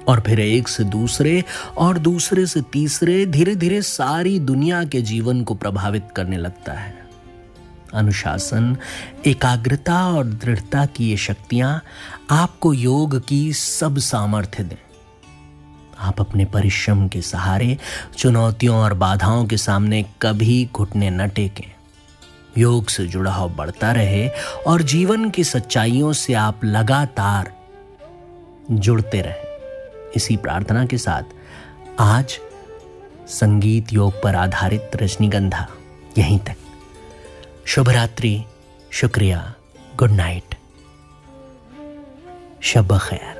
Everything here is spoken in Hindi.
और फिर एक से दूसरे और दूसरे से तीसरे, धीरे धीरे सारी दुनिया के जीवन को प्रभावित करने लगता है। अनुशासन, एकाग्रता और दृढ़ता की ये शक्तियां आपको योग की सब सामर्थ्य दें। आप अपने परिश्रम के सहारे चुनौतियों और बाधाओं के सामने कभी घुटने न टेकें। योग से जुड़ाव बढ़ता रहे और जीवन की सच्चाइयों से आप लगातार जुड़ते रहें। इसी प्रार्थना के साथ आज संगीत योग पर आधारित रजनीगंधा यहीं तक। शुभ रात्रि, शुक्रिया, गुड नाइट, शब खैर।